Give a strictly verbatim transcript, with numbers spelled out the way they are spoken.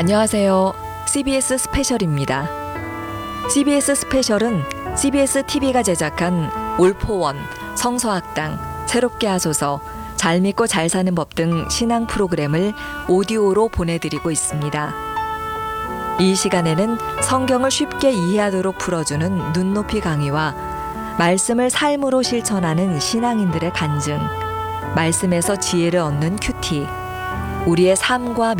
안녕하세요. 씨비에스 스페셜입니다. 씨비에스 스페셜은 씨비에스 티비가 제작한 올포원, 성서학당, 새롭게 하소서, 잘 믿고 잘 사는 법 등 신앙 프로그램을 오디오로 보내드리고 있습니다. 이 시간에는 성경을 쉽게 이해하도록 풀어주는 눈높이 강의와 말씀을 삶으로 실천하는 신앙인들의 간증, 말씀에서 지혜를 얻는 큐티, 우리의 삶과